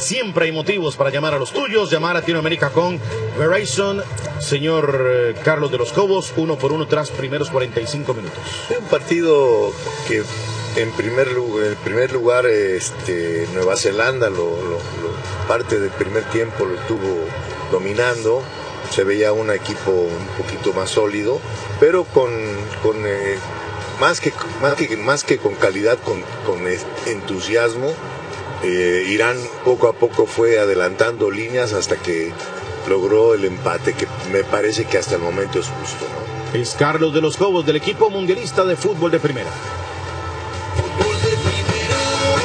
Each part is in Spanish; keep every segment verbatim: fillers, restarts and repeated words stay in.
siempre hay motivos para llamar a los tuyos. Llamar a Latinoamérica con Verizon. Señor eh, Carlos de los Cobos, uno por uno tras primeros cuarenta y cinco minutos. Un partido que en primer lugar, en primer lugar este, Nueva Zelanda lo, lo, lo, parte del primer tiempo lo estuvo dominando. Se veía un equipo un poquito más sólido, pero con, con eh, más, que, más, que, más que con calidad, con, con entusiasmo. eh, Irán poco a poco fue adelantando líneas hasta que logró el empate, que me parece que hasta el momento es justo, ¿no? Es Carlos de los Cobos, del equipo mundialista de fútbol de primera. Fútbol de primera.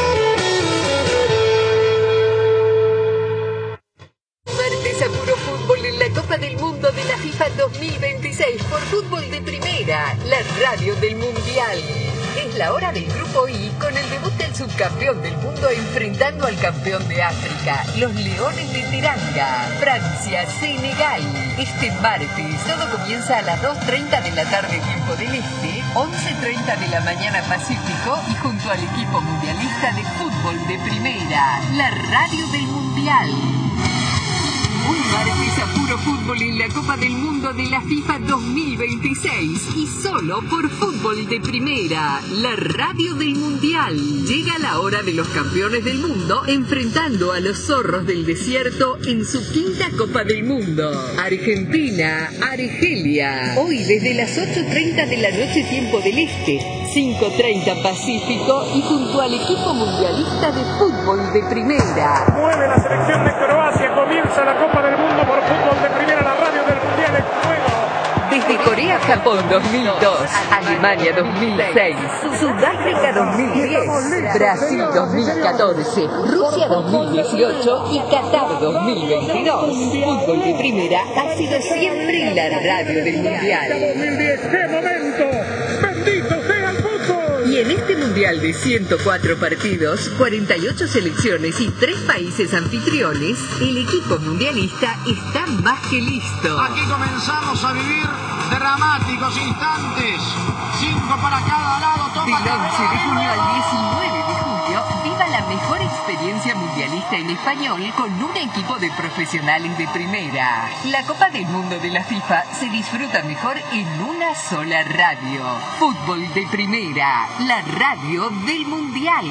Martes a puro fútbol en la Copa del Mundo de la FIFA dos mil veintiséis por Fútbol de Primera, la radio del Mundial. Es la hora del Grupo I con el debut del subcampeón del mundo enfrentando al campeón de África, los Leones de Teranga, Francia, Senegal. Este martes todo comienza a las dos treinta de la tarde tiempo del Este, once treinta de la mañana Pacífico y junto al equipo mundialista de Fútbol de Primera, la radio del Mundial. Un martes a puro fútbol en la Copa del Mundo de la FIFA dos mil veintiséis y solo por Fútbol de Primera, la radio del Mundial. Llega la hora de los campeones del mundo enfrentando a los zorros del desierto en su quinta Copa del Mundo. Argentina, Argelia. Hoy desde las ocho treinta de la noche tiempo del Este, cinco treinta Pacífico y junto al equipo mundialista de Fútbol de Primera. Mueve la selección de Croacia, comienza la Copa del Mundo por Fútbol de Primera, la radio del Mundial en juego. Desde Corea-Japón dos mil dos, Alemania dos mil seis, Sudáfrica dos mil diez, Brasil dos mil catorce, Rusia dos mil dieciocho y Qatar dos mil veintidós. Fútbol de Primera ha sido siempre la radio del Mundial. dos mil diez, ¡qué momento! ¡Bendito sea el fútbol! Y en este Mundial de ciento cuatro partidos, cuarenta y ocho selecciones y tres países anfitriones, el equipo mundialista está más que listo. Aquí comenzamos a vivir dramáticos instantes. Cinco para cada lado. Toma Del once de junio al diecinueve de julio, viva la mejor experiencia mundialista en español con un equipo de profesionales de primera. La Copa del Mundo de la FIFA se disfruta mejor en una sola radio. Fútbol de Primera, la radio del Mundial.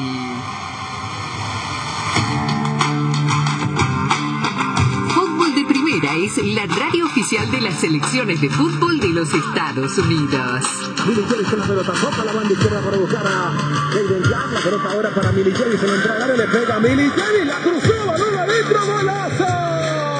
Fútbol de Primera es la radio oficial de las selecciones de fútbol de los Estados Unidos. Militari con la pelota, toca la banda izquierda para buscar a Hayden Young. La pelota ahora para Militari, se lo entrega, le pega a Militari, la cruzó, balón adentro, golazo.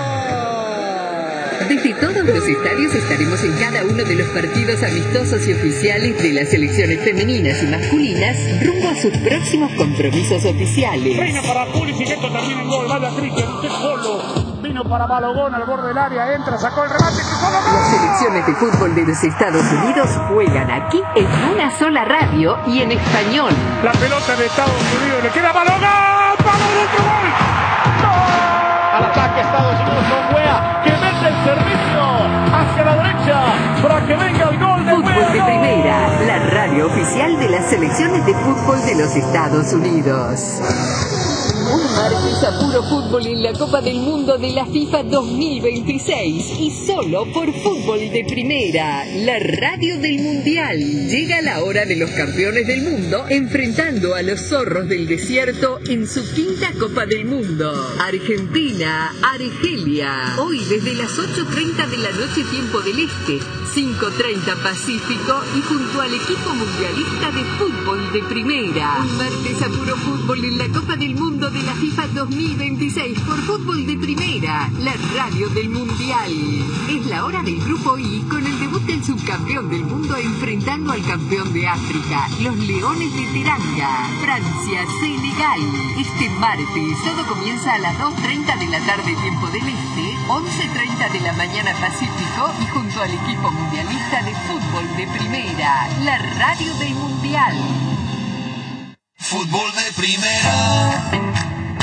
Desde todos los estadios estaremos en cada uno de los partidos amistosos y oficiales de las selecciones femeninas y masculinas rumbo a sus próximos compromisos oficiales. Reina para Pulisic, esto termina en gol, vaya Cristian, usted solo. Vino para Malogón al borde del área, entra, sacó el remate, cruzó la Las selecciones de fútbol de los Estados Unidos juegan aquí en una sola radio y en español. La pelota de Estados Unidos, le queda Malogón, ¡vamos, otro gol! ¡Gol! Al ataque Estados Unidos con Wea, que mete el servicio hacia la derecha para que venga el gol de Fútbol Wea. de Primera, la radio oficial de las selecciones de fútbol de los Estados Unidos. Un martes a puro fútbol en la Copa del Mundo de la FIFA dos mil veintiséis y solo por Fútbol de Primera, la radio del Mundial. Llega la hora de los campeones del mundo enfrentando a los zorros del desierto en su quinta Copa del Mundo. Argentina, Argelia. Hoy desde las ocho treinta de la noche tiempo del Este, cinco treinta Pacífico y junto al equipo mundialista de Fútbol de Primera. Un martes a puro fútbol en la Copa del Mundo de la FIFA dos mil veintiséis por Fútbol de Primera, la radio del Mundial. Es la hora del Grupo I con el debut del subcampeón del mundo enfrentando al campeón de África, los Leones de Teranga, Francia, Senegal. Este martes todo comienza a las dos treinta de la tarde tiempo del Este, once treinta de la mañana Pacífico y junto al equipo mundialista de Fútbol de Primera, la radio del Mundial. Fútbol de Primera.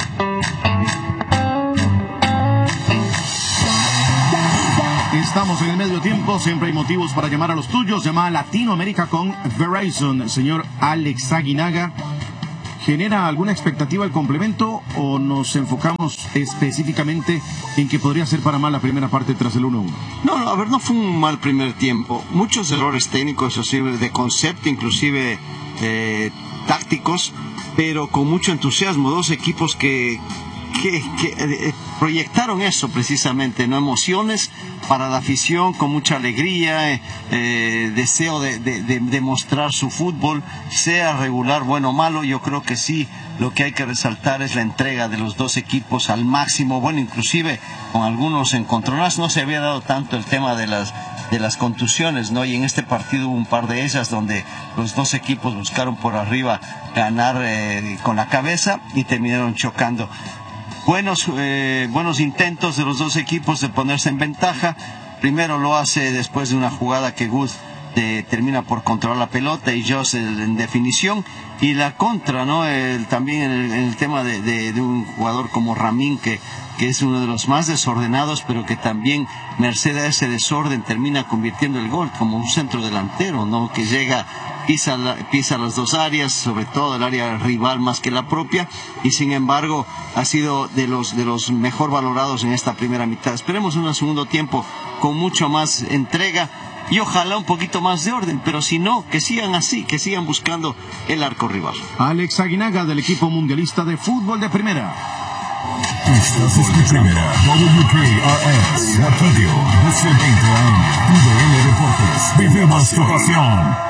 Estamos en el medio tiempo, siempre hay motivos para llamar a los tuyos. Llama a Latinoamérica con Verizon. Señor Alex Aguinaga, ¿genera alguna expectativa el complemento o nos enfocamos específicamente en que podría ser para mal la primera parte tras el uno uno? No, no, a ver, no fue un mal primer tiempo. Muchos errores técnicos, de concepto, inclusive eh, tácticos, pero con mucho entusiasmo. Dos equipos que, que, que eh, proyectaron eso precisamente, ¿no? Emociones para la afición, con mucha alegría, eh, eh, deseo de, de, de, de mostrar su fútbol, sea regular, bueno o malo. Yo creo que sí, lo que hay que resaltar es la entrega de los dos equipos al máximo. Bueno, inclusive con algunos encontronazos, no se había dado tanto el tema de las de las contusiones, ¿no? Y en este partido hubo un par de ellas donde los dos equipos buscaron por arriba ganar eh, con la cabeza y terminaron chocando. Buenos, eh, buenos intentos de los dos equipos de ponerse en ventaja. Primero lo hace después de una jugada que Good eh, termina por controlar la pelota y Joss en definición. Y la contra, ¿no? El, también en el, en el tema de, de, de un jugador como Ramín, que, que es uno de los más desordenados, pero que también, merced a ese desorden, termina convirtiendo el gol como un centro delantero, ¿no? Que llega... Pisa, la, pisa las dos áreas, sobre todo el área rival más que la propia, y sin embargo ha sido de los, de los mejor valorados en esta primera mitad. Esperemos un segundo tiempo con mucho más entrega y ojalá un poquito más de orden, pero si no, que sigan así, que sigan buscando el arco rival. Alex Aguinaga, del equipo mundialista de fútbol de primera. Estás escuchando W K R S, la radio desde veinte años. U D N Deportes, vivimos tu pasión.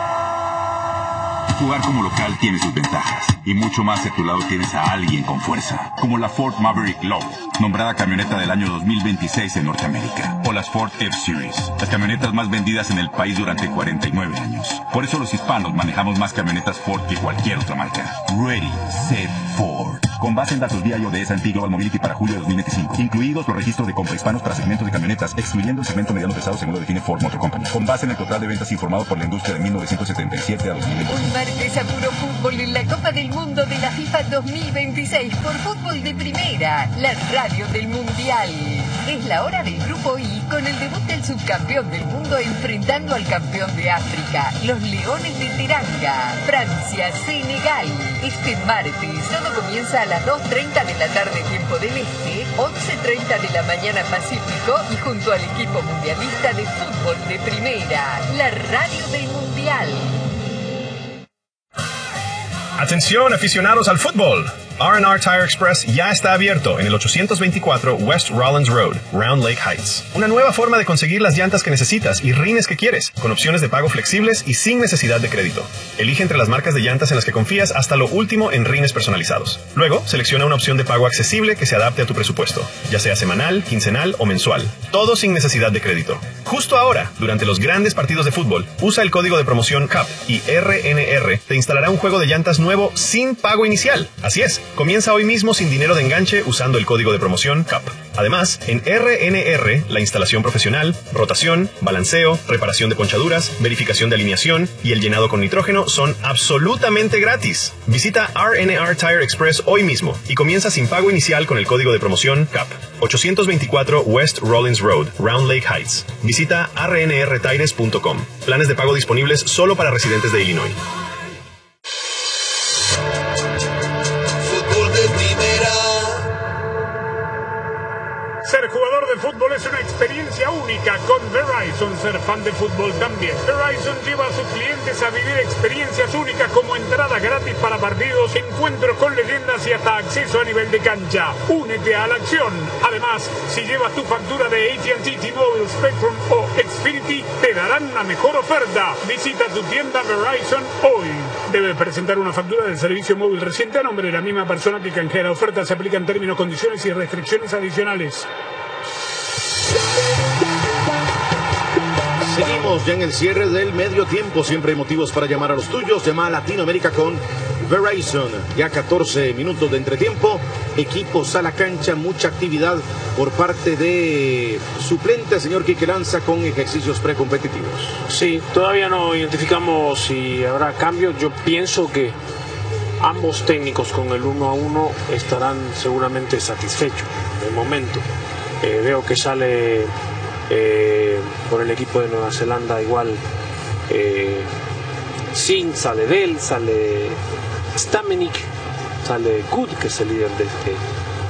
Jugar como local tiene sus ventajas, y mucho más si a tu lado tienes a alguien con fuerza, como la Ford Maverick Low, nombrada camioneta del año dos mil veintiséis en Norteamérica, o las Ford F-Series, las camionetas más vendidas en el país durante cuarenta y nueve años. Por eso los hispanos manejamos más camionetas Ford que cualquier otra marca. Ready, Set, Ford. Con base en datos vía I O de S and P Global Mobility para julio de dos mil veinticinco, incluidos los registros de compra hispanos para segmentos de camionetas, excluyendo el segmento mediano pesado según lo define Ford Motor Company, con base en el total de ventas informado por la industria de mil novecientos setenta y siete a dos mil veinticinco. Un martes a puro fútbol en la Copa del Mundo de la FIFA dos mil veintiséis por Fútbol de Primera, la radio del Mundial. Es la hora del Grupo I con el debut del subcampeón del mundo enfrentando al campeón de África, los Leones de Teranga, Francia, Senegal. Este martes todo comienza a las dos treinta de la tarde tiempo del Este, once treinta de la mañana Pacífico y junto al equipo mundialista de Fútbol de Primera, la radio del Mundial. Atención aficionados al fútbol. R and R Tire Express ya está abierto en el ochocientos veinticuatro West Rollins Road, Round Lake Heights. Una nueva forma de conseguir las llantas que necesitas y rines que quieres, con opciones de pago flexibles y sin necesidad de crédito. Elige entre las marcas de llantas en las que confías hasta lo último en rines personalizados. Luego, selecciona una opción de pago accesible que se adapte a tu presupuesto, ya sea semanal, quincenal o mensual. Todo sin necesidad de crédito. Justo ahora, durante los grandes partidos de fútbol, usa el código de promoción C A P y R N R te instalará un juego de llantas nuevo sin pago inicial. Así es. Comienza hoy mismo sin dinero de enganche usando el código de promoción C A P. Además, en R N R, la instalación profesional, rotación, balanceo, reparación de ponchaduras, verificación de alineación y el llenado con nitrógeno son absolutamente gratis. Visita R N R Tire Express hoy mismo y comienza sin pago inicial con el código de promoción C A P. ochocientos veinticuatro West Rollins Road, Round Lake Heights. Visita r n r tires punto com. Planes de pago disponibles solo para residentes de Illinois. Ser jugador de fútbol es una experiencia única con Verizon. Ser fan de fútbol también. Verizon lleva a sus clientes a vivir experiencias únicas como entradas gratis para partidos, encuentros con leyendas y hasta acceso a nivel de cancha. Únete a la acción. Además, si llevas tu factura de A T and T, T-Mobile, Spectrum o Xfinity, te darán una mejor oferta. Visita tu tienda Verizon hoy. Debe presentar una factura del servicio móvil reciente a nombre de la misma persona que canjea la oferta. Se aplican términos, condiciones y restricciones adicionales. Seguimos ya en el cierre del medio tiempo. Siempre hay motivos para llamar a los tuyos. Llama a Latinoamérica con Verizon. Ya catorce minutos de entretiempo. Equipos a la cancha, mucha actividad por parte de suplente, señor Quique Lanza, con ejercicios precompetitivos. Sí, todavía no identificamos si habrá cambios. Yo pienso que ambos técnicos con el uno a uno estarán seguramente satisfechos de momento. Eh, veo que sale eh, por el equipo de Nueva Zelanda igual eh, Singh, sale Del, sale Stamenik, sale Good, que es el líder de este